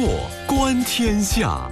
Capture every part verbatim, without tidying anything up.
诺观天下。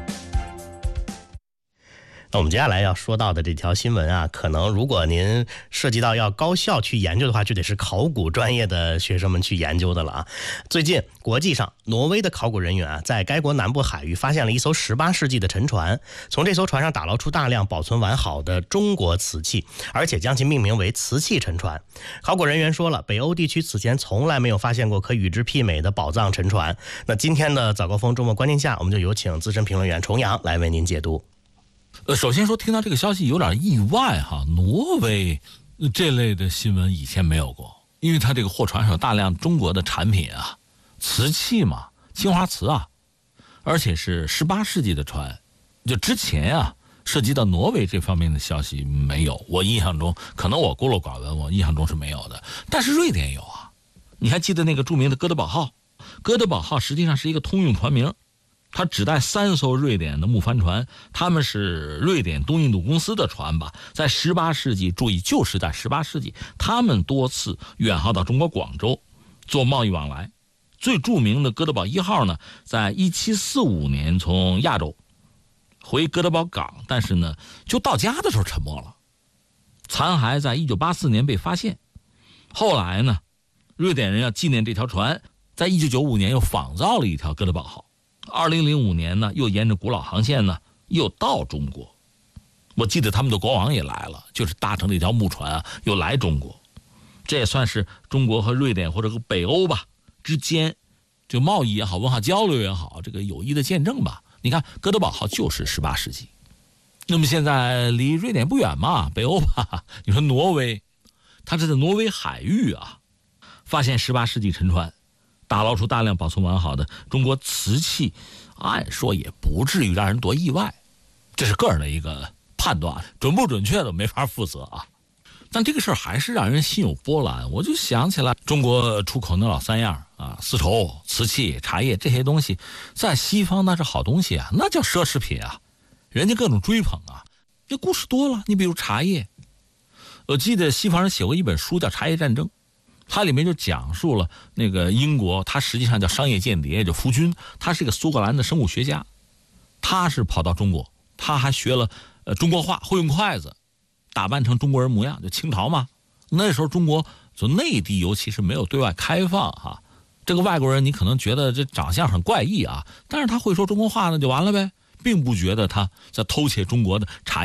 那我们接下来要说到的这条新闻啊，可能如果您涉及到要高校去研究的话，就得是考古专业的学生们去研究的了啊。最近国际上，挪威的考古人员啊，在该国南部海域发现了一艘十八世纪的沉船，从这艘船上打捞出大量保存完好的中国瓷器，而且将其命名为瓷器沉船。考古人员说了，北欧地区此前从来没有发现过可与之媲美的宝藏沉船。那今天的早高峰周末观天下，我们就有请资深评论员重阳来为您解读。 呃，首先说听到这个消息有点意外哈，挪威这类的新闻以前没有过，因为它这个货船上有大量中国的产品啊，瓷器嘛，青花瓷啊，而且是十八世纪的船，就之前啊涉及到挪威这方面的消息没有，我印象中可能我孤陋寡闻，我印象中是没有的，但是瑞典有啊。你还记得那个著名的哥德堡号？哥德堡号实际上是一个通用船名。它只带三艘瑞典的木帆船，他们是瑞典东印度公司的船吧，在十八世纪，注意就是在十八世纪，他们多次远航到中国广州做贸易往来。最著名的哥德堡一号呢，在一七四五年从亚洲回哥德堡港，但是呢，就到家的时候沉没了，残骸在一九八四年被发现。后来呢，瑞典人要纪念这条船，在一九九五年又仿造了一条哥德堡号。二零零五年呢，又沿着古老航线呢，又到中国。我记得他们的国王也来了，就是搭乘这条木船啊，又来中国。这也算是中国和瑞典或者和北欧吧之间，就贸易也好，文化交流也好，这个友谊的见证吧。你看，哥德堡号就是十八世纪。那么现在离瑞典不远嘛，北欧吧。你说挪威，它是在挪威海域啊，发现十八世纪沉船。打捞出大量保存完好的中国瓷器，按说也不至于让人多意外，这是个人的一个判断，准不准确的没法负责啊。但这个事儿还是让人心有波澜，我就想起来中国出口那老三样啊，丝绸、瓷器、茶叶这些东西，在西方那是好东西啊，那叫奢侈品啊，人家各种追捧啊。这故事多了，你比如茶叶，我记得西方人写过一本书叫《茶叶战争》。它里面就讲述了那个英国，他实际上叫商业间谍，就福军，他是一个苏格兰的生物学家，他是跑到中国，他还学了呃中国话，会用筷子，打扮成中国人模样，就清朝嘛。那时候中国就内地尤其是没有对外开放哈，这个外国人你可能觉得这长相很怪异啊，但是他会说中国话呢就完了呗，并不觉得他在偷窃中国的茶叶。